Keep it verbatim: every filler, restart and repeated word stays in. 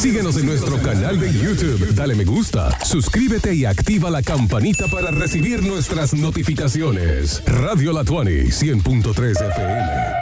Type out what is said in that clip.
Síguenos en nuestro canal de YouTube. Dale me gusta, suscríbete y activa la campanita para recibir nuestras notificaciones. Radio La Tuani, cien punto tres F M.